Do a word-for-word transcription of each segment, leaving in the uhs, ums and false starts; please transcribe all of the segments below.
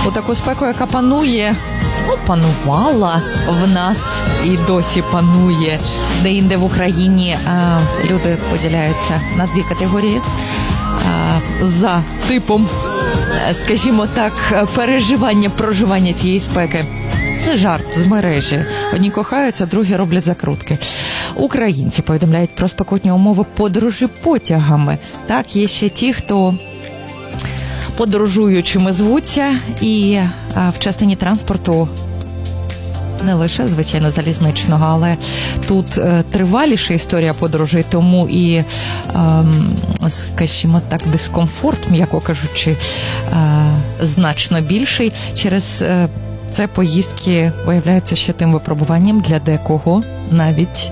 у таку спеку, яка панує, ну, панувала в нас і досі панує. Де-інде в Україні а, люди поділяються на дві категорії. А, за типом, скажімо так, переживання, проживання цієї спеки. Це жарт з мережі. Одні кохаються, другі роблять закрутки. Українці повідомляють про спекотні умови подорожі потягами. Так, є ще ті, хто подорожуючими звуться, і а, в частині транспорту не лише, звичайно, залізничного, але тут е, триваліша історія подорожей, тому і, е, скажімо так, дискомфорт, м'яко кажучи, е, значно більший. Через е, це поїздки виявляються ще тим випробуванням для декого, навіть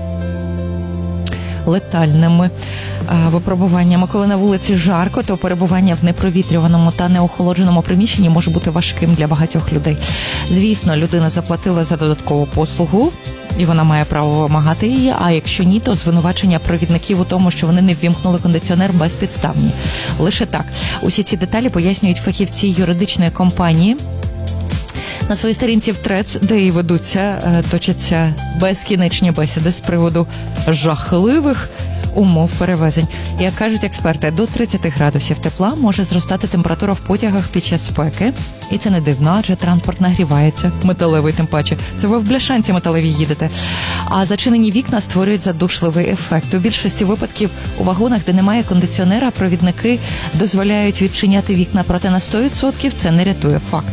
летальними а, випробуваннями. Коли на вулиці жарко, то перебування в непровітрюваному та неохолодженому приміщенні може бути важким для багатьох людей. Звісно, людина заплатила за додаткову послугу, і вона має право вимагати її, а якщо ні, то звинувачення провідників у тому, що вони не ввімкнули кондиціонер, безпідставні. Лише так. Усі ці деталі пояснюють фахівці юридичної компанії. На своїй сторінці в Трец, де і ведуться, точаться безкінечні бесіди з приводу жахливих умов перевезень. Як кажуть експерти, до тридцять градусів тепла може зростати температура в потягах під час спеки. І це не дивно, адже транспорт нагрівається, металевий тим паче. Це ви в бляшанці металевій їдете. А зачинені вікна створюють задушливий ефект. У більшості випадків у вагонах, де немає кондиціонера, провідники дозволяють відчиняти вікна, проте на сто відсотків це не рятує факт.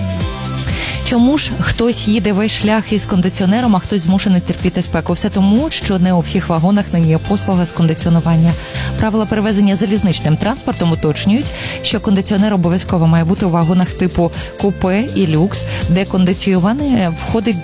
Чому ж хтось їде весь шлях із кондиціонером, а хтось змушений терпіти спеку? Все тому, що не у всіх вагонах нині є послуга з кондиціонування. Правила перевезення залізничним транспортом уточнюють, що кондиціонер обов'язково має бути у вагонах типу купе і люкс, де кондиціювання входить